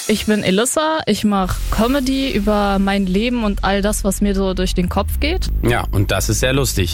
Ich bin Elissa, ich mache Comedy über mein Leben und all das, was mir so durch den Kopf geht. Ja, und das ist sehr lustig.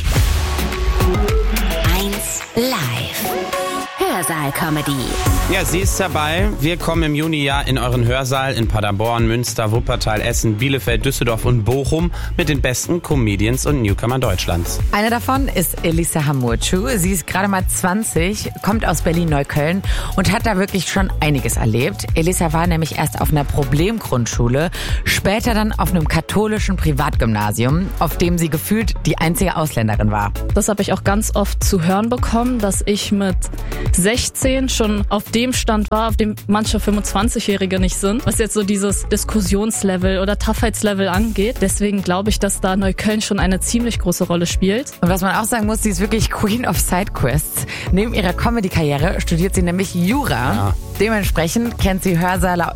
1 Live. Hörsaal-Comedy. Ja, sie ist dabei. Wir kommen im Juni ja in euren Hörsaal in Paderborn, Münster, Wuppertal, Essen, Bielefeld, Düsseldorf und Bochum mit den besten Comedians und Newcomern Deutschlands. Eine davon ist Elissa Hamurcu. Sie ist gerade mal 20, kommt aus Berlin-Neukölln und hat da wirklich schon einiges erlebt. Elissa war nämlich erst auf einer Problemgrundschule, später dann auf einem katholischen Privatgymnasium, auf dem sie gefühlt die einzige Ausländerin war. Das habe ich auch ganz oft zu hören bekommen, dass ich mit 16 schon auf dem Stand war, auf dem manche 25-Jährige nicht sind, was jetzt so dieses Diskussionslevel oder Toughheitslevel angeht. Deswegen glaube ich, dass da Neukölln schon eine ziemlich große Rolle spielt. Und was man auch sagen muss, sie ist wirklich Queen of Sidequests. Neben ihrer Comedy-Karriere studiert sie nämlich Jura. Ja. Dementsprechend kennt sie Hörsäle,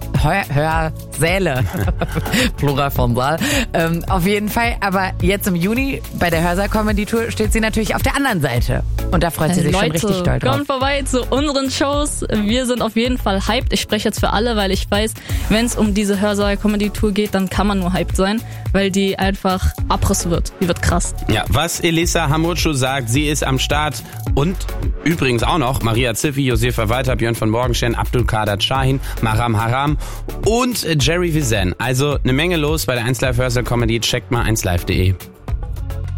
Plural von Saal, auf jeden Fall. Aber jetzt im Juni bei der Hörsaal-Comedy-Tour steht sie natürlich auf der anderen Seite. Und da freut sie sich schon richtig doll drauf. Kommt vorbei zu unseren Shows. Wir sind auf jeden Fall hyped. Ich spreche jetzt für alle, weil ich weiß, wenn es um diese Hörsaal-Comedy-Tour geht, dann kann man nur hyped sein, weil die einfach Abriss wird. Die wird krass. Ja, was Elissa Hamurcu sagt, sie ist am Start. Und übrigens auch noch Maria Ziffi, Josefa Walter, Björn von Morgenstern, Abdulkader Shahin, Maram Haram und Jerry Vizen. Also eine Menge los bei der 1Live Hörsaal Comedy. Checkt mal 1Live.de.